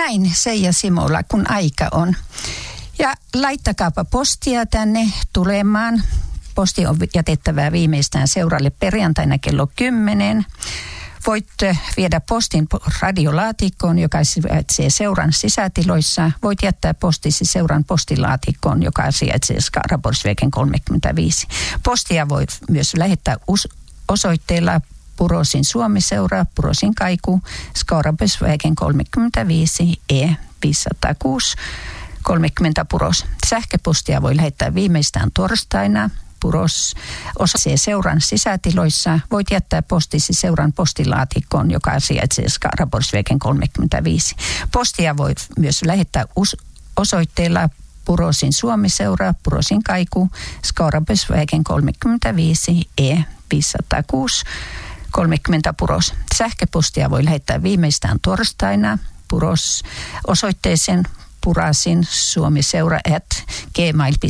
Näin Seija Simola, kun aika on. Ja laittakaapa postia tänne tulemaan. Posti on jätettävää viimeistään seuralle perjantaina kello 10. Voit viedä postin radiolaatikkoon, joka sijaitsee seuran sisätiloissa. Voit jättää postisi seuran postilaatikkoon, joka sijaitsee Skaraborgsvägen 35. Postia voi myös lähettää osoitteella Purosin Suomi-seura, Purosin kaiku, Skaraborgsvägen 35 E 506 30 Puros. Sähköpostia voi lähettää viimeistään torstaina. Puros osaisee seuran sisätiloissa. Voit jättää postisi seuran postilaatikkoon, joka sijaitsee Skaraborgsvägen 35. Postia voi myös lähettää osoitteella Purosin Suomi-seura, Purosin kaiku, Skaraborgsvägen 35 E 506 30 Puros. Sähköpostia voi lähettää viimeistään torstaina. Puros osoitteeseen purasin suomiseura@gmail.com.